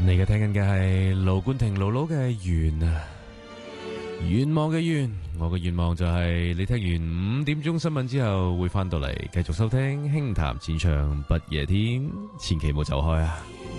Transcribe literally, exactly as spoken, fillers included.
你而家聽緊嘅係盧冠廷盧佬嘅願啊，願望嘅願，我嘅願望就係你聽完五點鐘新聞之後會翻到嚟繼續收聽輕談淺唱不夜天，千祈唔好走開啊！